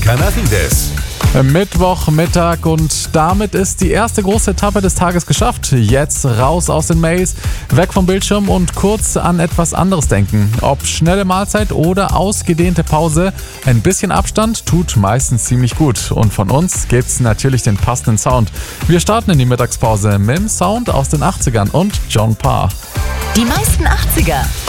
Canavides. Mittwochmittag und damit ist die erste große Etappe des Tages geschafft. Jetzt raus aus den Mails, weg vom Bildschirm und kurz an etwas anderes denken. Ob schnelle Mahlzeit oder ausgedehnte Pause, ein bisschen Abstand tut meistens ziemlich gut. Und von uns gibt's natürlich den passenden Sound. Wir starten in die Mittagspause mit dem Sound aus den 80ern und John Parr. Die meisten 80er